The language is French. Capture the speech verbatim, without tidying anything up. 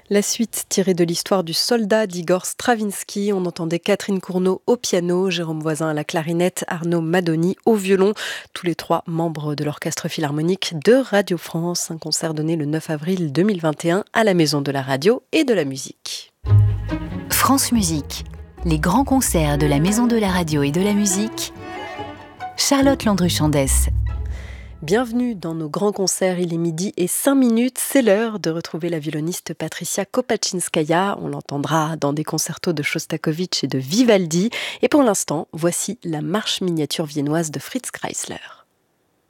La suite tirée de l'histoire du soldat d'Igor Stravinsky. On entendait Catherine Cournot au piano, Jérôme Voisin à la clarinette, Arnaud Madoni au violon. Tous les trois membres de l'Orchestre Philharmonique de Radio France. Un concert donné le neuf avril deux mille vingt et un à la Maison de la Radio et de la Musique. France Musique, les grands concerts de la Maison de la Radio et de la Musique. Charlotte Landru-Chandès. Bienvenue dans nos grands concerts, il est midi et cinq minutes, c'est l'heure de retrouver la violoniste Patricia Kopachinskaya. On l'entendra dans des concertos de Shostakovich et de Vivaldi. Et pour l'instant, voici la marche miniature viennoise de Fritz Kreisler.